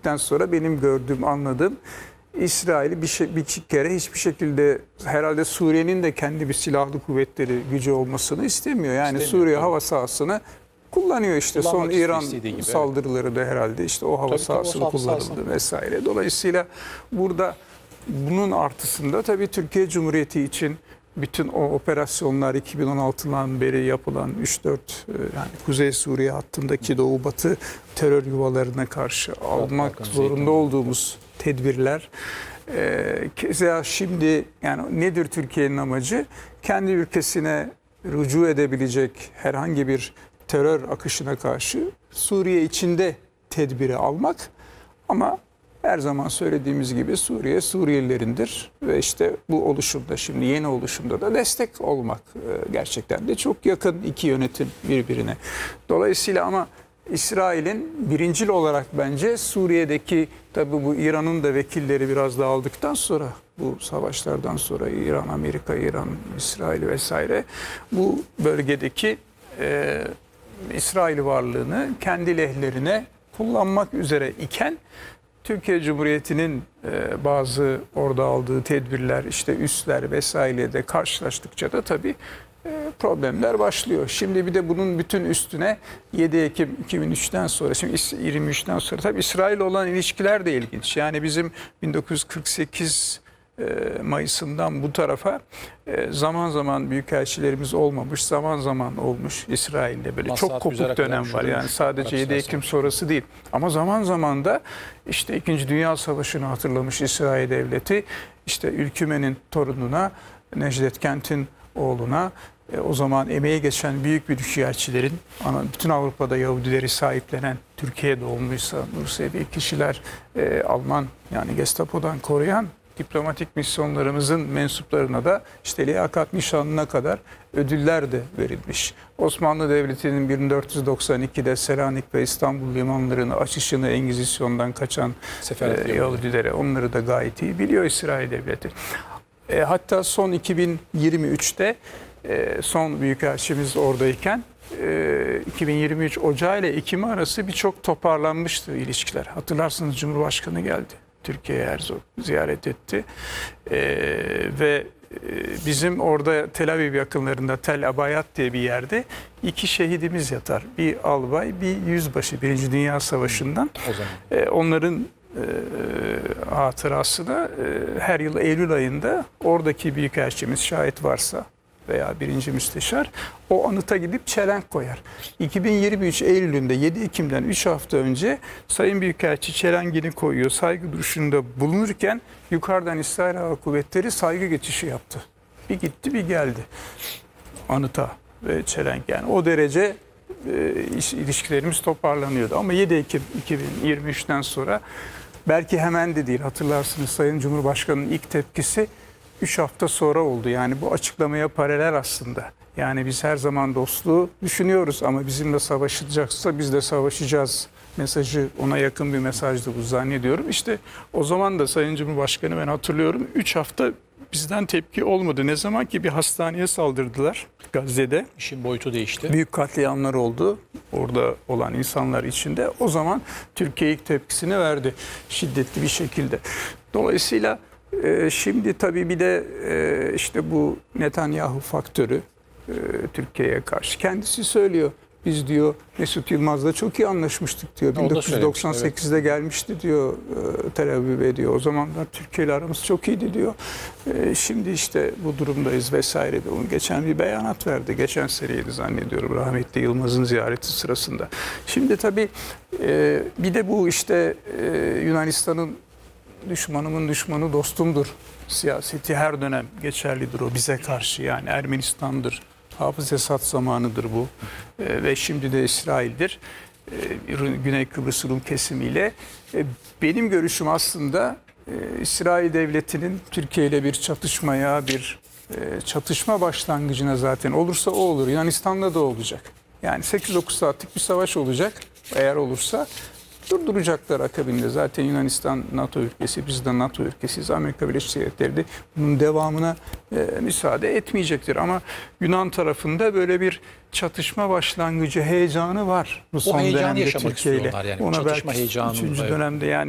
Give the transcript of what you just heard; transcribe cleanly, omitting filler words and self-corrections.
bittikten sonra benim gördüğüm, anladığım İsrail'i bir kere hiçbir şekilde herhalde Suriye'nin de kendi bir silahlı kuvvetleri gücü olmasını istemiyor. Yani Suriye hava sahasını kullanıyor işte. Son İran saldırıları da herhalde işte o hava sahasını kullanıldı vesaire. Dolayısıyla burada bunun artısında tabii Türkiye Cumhuriyeti için bütün o operasyonlar 2016'dan beri yapılan 3-4 yani Kuzey Suriye hattındaki Doğu Batı terör yuvalarına karşı almak zorunda olduğumuz tedbirler. Keza şimdi yani nedir Türkiye'nin amacı? Kendi ülkesine rücu edebilecek herhangi bir terör akışına karşı Suriye içinde tedbiri almak, ama her zaman söylediğimiz gibi Suriye Suriyelilerindir ve işte bu oluşumda, şimdi yeni oluşumda da destek olmak gerçekten de çok yakın iki yönetim birbirine. Dolayısıyla ama İsrail'in birincil olarak bence Suriye'deki, tabi bu İran'ın da vekilleri biraz dağıldıktan sonra, bu savaşlardan sonra İran, Amerika, İran, İsrail vesaire bu bölgedeki İsrail varlığını kendi lehlerine kullanmak üzere iken Türkiye Cumhuriyeti'nin bazı orada aldığı tedbirler, işte üsler vesaire de karşılaştıkça da tabii problemler başlıyor. Şimdi bir de bunun bütün üstüne 7 Ekim 2003'ten sonra, şimdi 23'ten sonra tabii İsrail olan ilişkiler de ilginç. Yani bizim 1948 Mayıs'ından bu tarafa zaman zaman büyükelçilerimiz olmamış, zaman zaman olmuş İsrail'de, böyle çok kopuk dönem var. Yani sadece 7 Ekim sonrası değil. Ama zaman zaman da işte 2. Dünya Savaşı'nı hatırlamış İsrail Devleti, işte Ülkümen'in torununa, Necdet Kent'in oğluna, o zaman emeği geçen büyük büyükelçilerin, bütün Avrupa'da Yahudileri sahiplenen, Türkiye doğumluysa Nursevi kişiler, Alman yani Gestapo'dan koruyan diplomatik misyonlarımızın mensuplarına da işte liyakat nişanına kadar ödüller de verilmiş. Osmanlı Devleti'nin 1492'de Selanik ve İstanbul limanlarını açışını, Engizisyon'dan kaçan Yahudilere, onları da gayet iyi biliyor İsrail Devleti. Hatta son 2023'te son büyükelçimiz oradayken 2023 Ocağı ile Ekim arası birçok toparlanmıştı ilişkiler. Hatırlarsınız Cumhurbaşkanı geldi. Türkiye'ye Herzog ziyaret etti. Ve bizim orada Tel Aviv yakınlarında Tel Abayat diye bir yerde 2 şehidimiz yatar. Bir albay, bir yüzbaşı 1. Dünya Savaşı'ndan. Onların hatırasına her yıl Eylül ayında oradaki büyükelçimiz şahit varsa veya 1. müsteşar o anıta gidip çelenk koyar. 2023 Eylül'ünde 7 Ekim'den 3 hafta önce Sayın Büyükelçi çelengini koyuyor, saygı duruşunda bulunurken yukarıdan İsrail Hava Kuvvetleri saygı geçişi yaptı. Bir gitti bir geldi anıta ve çelenk, yani o derece ilişkilerimiz toparlanıyordu. Ama 7 Ekim 2023'ten sonra belki hemen de değil, hatırlarsınız Sayın Cumhurbaşkanı'nın ilk tepkisi 3 hafta sonra oldu. Yani bu açıklamaya paralel aslında. Yani biz her zaman dostluğu düşünüyoruz ama bizimle savaşacaksa biz de savaşacağız mesajı, ona yakın bir mesajdı bu zannediyorum. İşte o zaman da Sayın Cumhurbaşkanı, ben hatırlıyorum, 3 hafta bizden tepki olmadı. Ne zaman ki bir hastaneye saldırdılar Gazze'de. İşin boyutu değişti. Büyük katliamlar oldu orada olan insanlar içinde. O zaman Türkiye ilk tepkisini verdi şiddetli bir şekilde. Dolayısıyla şimdi tabii bir de işte bu Netanyahu faktörü Türkiye'ye karşı. Kendisi söylüyor. Biz diyor Mesut Yılmaz'la çok iyi anlaşmıştık diyor. 1998'de gelmişti diyor Tel Aviv'e diyor. O zamanlar Türkiye ile aramız çok iyiydi diyor. Şimdi işte bu durumdayız vesaire. Onun geçen bir beyanat verdi. Geçen seneydi zannediyorum rahmetli Yılmaz'ın ziyareti sırasında. Şimdi tabii bir de bu işte Yunanistan'ın düşmanımın düşmanı dostumdur siyaseti her dönem geçerlidir o bize karşı. Yani Ermenistan'dır, Hafız Esad zamanıdır bu ve şimdi de İsrail'dir. Güney Kıbrıs Rum kesimiyle. Benim görüşüm aslında İsrail Devleti'nin Türkiye ile bir çatışmaya, bir çatışma başlangıcına zaten olursa o olur. Yunanistan'da da olacak. Yani 8-9 saatlik bir savaş olacak eğer olursa. Durduracaklar akabinde. Zaten Yunanistan NATO ülkesi, biz de NATO ülkesiyiz. Amerika Birleşik Devletleri de bunun devamına müsaade etmeyecektir. Ama Yunan tarafında böyle bir çatışma başlangıcı heyecanı var. Bu son heyecanı dönemde yaşamak Türkiye ile. istiyorlar yani. Ona Çatışma belki heyecanı. 3. dönemde yani